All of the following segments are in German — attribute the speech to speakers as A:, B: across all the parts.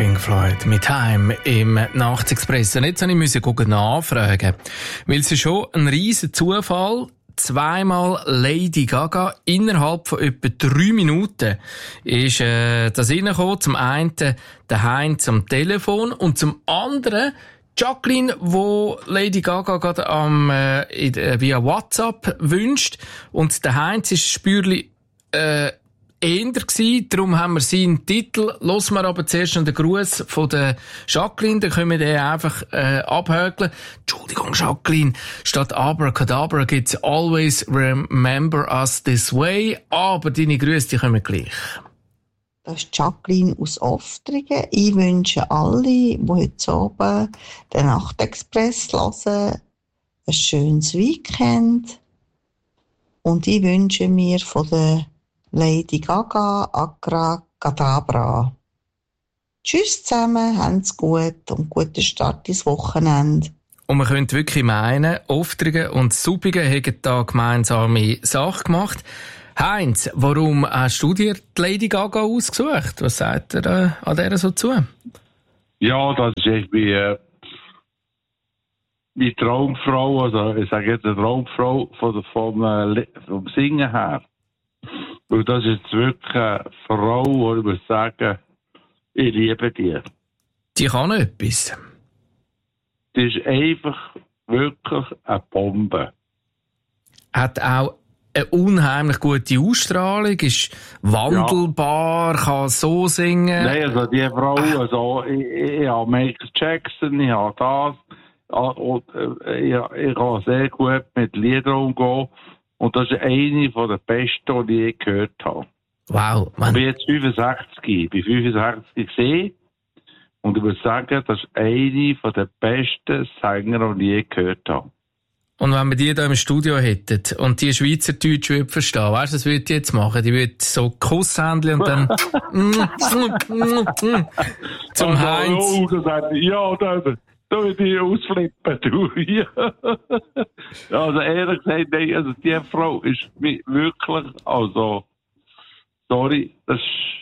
A: Pink Floyd mit Time im Nachtexpress. Und jetzt musste ich nachfragen, weil es ist schon ein riesen Zufall. Zweimal Lady Gaga innerhalb von etwa 3 Minuten ist das reingekommen. Zum einen der Heinz am Telefon und zum anderen Jacqueline, wo Lady Gaga gerade via WhatsApp wünscht. Und der Heinz ist spürlich eher gsi, darum haben wir seinen Titel. Hören wir aber zuerst noch den Gruß von der Jacqueline, dann können wir den einfach abhökeln. Entschuldigung, Jacqueline, statt Abracadabra gibt's Always Remember Us This Way, aber deine Grüße, die kommen gleich.
B: Das ist Jacqueline aus Oftringen. Ich wünsche alle, die heute oben den Nachtexpress hören, ein schönes Weekend. Und ich wünsche mir von der Lady Gaga, Abracadabra. Tschüss zusammen, habt's gut und guten Start ins Wochenende.
A: Und man könnte wirklich meinen, Oftringen und Subigen hätten da gemeinsame Sache gemacht. Heinz, warum hast du dir die Lady Gaga ausgesucht? Was sagt er an der so zu?
C: Ja, das ist irgendwie die Traumfrau, also ich sage jetzt eine Traumfrau vom Singen her. Und das ist wirklich eine Frau, wo ich muss sagen, ich liebe die.
A: Die kann etwas.
C: Die ist einfach wirklich eine Bombe.
A: Hat auch eine unheimlich gute Ausstrahlung, ist wandelbar, kann so singen.
C: Nein, also die Frau, also ich habe Michael Jackson, ich habe das, und ich kann sehr gut mit Liedern umgehen. Und das ist eine der besten, die ich gehört habe.
A: Wow, Mann.
C: Ich bin jetzt 65, ich bin 65 gesehen. Und ich muss sagen, das ist eine der besten Sänger, die ich gehört habe.
A: Und wenn wir die hier im Studio hätten und die Schweizerdeutsch würde verstehen, weißt du, was würde die jetzt machen? Die würde so Kusshändchen und dann zum Heinz.
C: Oh, das hat, ja, da würde ich ausflippen, du. Also ehrlich gesagt, nein, also die Frau ist wirklich, also, sorry, das ist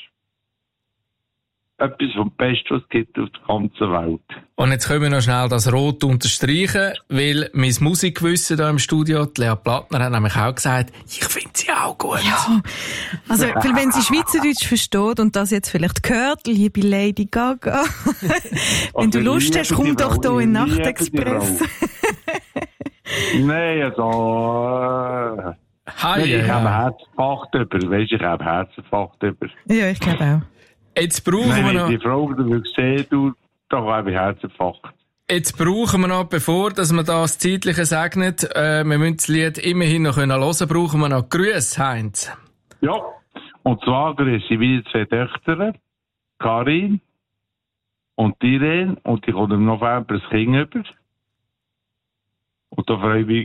C: etwas vom Besten, was es gibt auf der ganzen Welt.
A: Und jetzt können wir noch schnell das Rot unterstreichen, weil mein Musikgewissen hier im Studio, Lea Plattner, hat nämlich auch gesagt, ich finde sie auch gut.
D: Ja, also weil wenn sie Schweizerdeutsch versteht und das jetzt vielleicht gehört, liebe Lady Gaga, wenn du Lust hast, komm doch hier in Nachtexpress.
C: Nein, also... ich habe Herzinfarkt über, weißt du, ich habe Herzinfarkt über.
D: Ja, ich glaube auch.
A: Jetzt brauchen wir noch...
C: Die Frage, die du siehst, da habe ich Herzinfarkt.
A: Jetzt brauchen wir noch, bevor dass wir das Zeitliche segnen, wir müssen das Lied immerhin noch hören können, brauchen wir noch Grüße, Heinz.
C: Ja, und zwar grüße ich wieder 2 Töchter, Karin und Irene, und die kommen im November das Kind über. Und da freue ich mich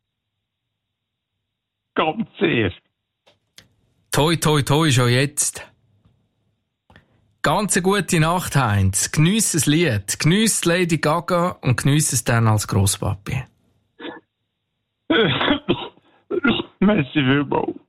C: ganz sehr.
A: Toi, toi, toi, schon jetzt. Ganz eine gute Nacht, Heinz. Geniess das Lied, geniess Lady Gaga und geniess es dann als Grosspapi.
C: Merci vielmals.